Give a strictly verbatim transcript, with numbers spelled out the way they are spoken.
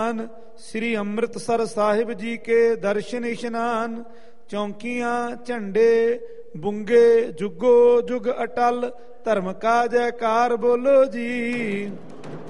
ਦੀਵਾਨ, ਸ੍ਰੀ ਅੰਮ੍ਰਿਤਸਰ ਸਾਹਿਬ ਜੀ ਕੇ ਦਰਸ਼ਨ ਇਸ਼ਨਾਨ। ਚੌਂਕੀਆਂ ਝੰਡੇ ਬੁੰਗੇ ਜੁਗੋ ਜੁਗ ਅਟਲ, ਧਰਮ ਕਾ ਜੈਕਾਰ ਬੋਲੋ ਜੀ।